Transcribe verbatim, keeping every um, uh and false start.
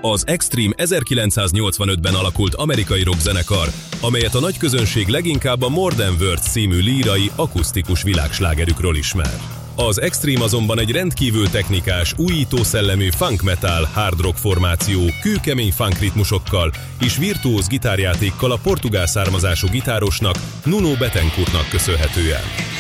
Az Extreme ezerkilencszáznyolcvanötben alakult amerikai rockzenekar, amelyet a nagy közönség leginkább a Modern Words című lírai akusztikus világslágerükről ismer. Az Extreme azonban egy rendkívül technikás, újító szellemű funk metal, hard rock formáció, kőkemény funk ritmusokkal és virtuóz gitárjátékkal a portugál származású gitárosnak, Nuno Bettencourtnak köszönhetően.